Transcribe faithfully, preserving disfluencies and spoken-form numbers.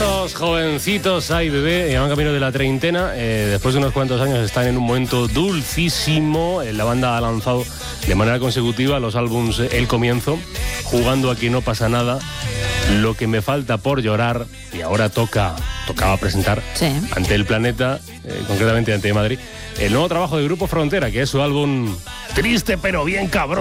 Estos jovencitos, ay bebé, llevan camino de la treintena, eh, después de unos cuantos años están en un momento dulcísimo. La banda ha lanzado de manera consecutiva los álbums El Comienzo, Jugando Aquí No Pasa Nada, Lo que me falta por llorar, y ahora toca, tocaba presentar sí. ante el planeta, eh, concretamente ante Madrid, el nuevo trabajo de Grupo Frontera, que es su álbum Triste pero bien cabrón.